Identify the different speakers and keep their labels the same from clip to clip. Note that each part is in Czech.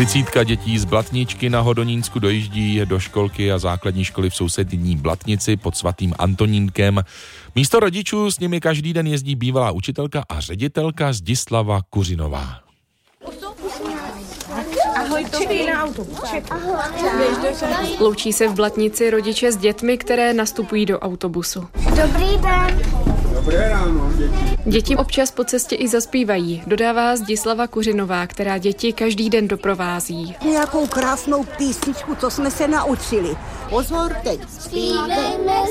Speaker 1: 30 dětí z Blatničky na Hodonínsku dojíždí do školky a základní školy v sousední Blatnici pod svatým Antonínkem. Místo rodičů s nimi každý den jezdí bývalá učitelka a ředitelka Zdislava Kuřinová.
Speaker 2: Ahoj, čekej na autobus.
Speaker 3: Loučí se v Blatnici rodiče s dětmi, které nastupují do autobusu.
Speaker 4: Dobrý den.
Speaker 5: Dobré ráno, děti.
Speaker 3: Děti občas po cestě i zaspívají, dodává Zdislava Kuřinová, která děti každý den doprovází.
Speaker 2: Nějakou krásnou písničku, co jsme se naučili. Pozor teď.
Speaker 4: Zpívejme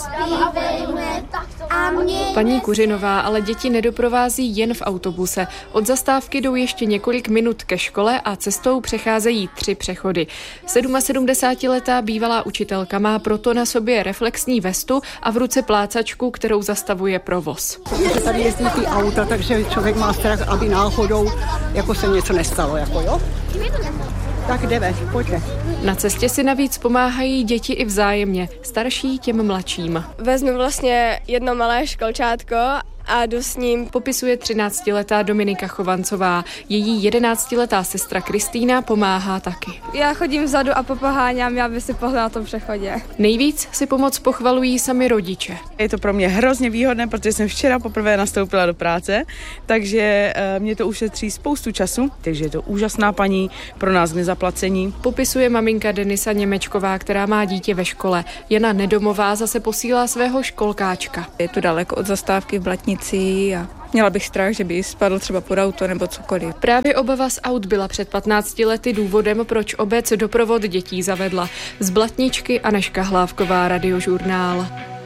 Speaker 4: a mě.
Speaker 3: Paní Kuřinová ale děti nedoprovází jen v autobuse. Od zastávky jdou ještě několik minut ke škole a cestou přecházejí 3 přechody. 77letá bývalá učitelka má proto na sobě reflexní vestu a v ruce plácačku, kterou zastavuje provoz.
Speaker 2: Že tady jezdí ty auta, takže člověk má strach, aby náhodou jako se něco nestalo, jako jo? Tak jdeme, pojďme.
Speaker 3: Na cestě si navíc pomáhají děti i vzájemně, starší těm mladším.
Speaker 6: Vezmu vlastně jedno malé školčátko a jdu s ním.
Speaker 3: Popisuje 13letá Dominika Chovancová. Její 11letá sestra Kristýna pomáhá taky.
Speaker 6: Já chodím vzadu a popoháňám, aby si pohnala na tom přechodě.
Speaker 3: Nejvíc si pomoc pochvalují sami rodiče.
Speaker 7: Je to pro mě hrozně výhodné, protože jsem včera poprvé nastoupila do práce, takže mě to ušetří spoustu času, takže je to úžasná paní, pro nás k nezaplacení.
Speaker 3: Popisuje maminka Denisa Němečková, která má dítě ve škole. Jana Nedomová zase posílá svého školkáčka.
Speaker 8: Je to daleko od zastávky v Blatnici a měla bych strach, že by spadl třeba pod auto nebo cokoliv.
Speaker 3: Právě obava z aut byla před 15 lety důvodem, proč obec doprovod dětí zavedla. Z Blatničky Anežka Hlávková, Radiožurnál.